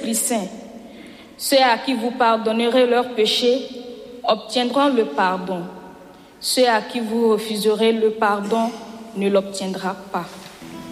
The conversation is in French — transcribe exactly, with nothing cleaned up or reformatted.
l'Esprit Saint. Ceux à qui vous pardonnerez leurs péchés obtiendront le pardon. Ceux à qui vous refuserez le pardon ne l'obtiendront pas.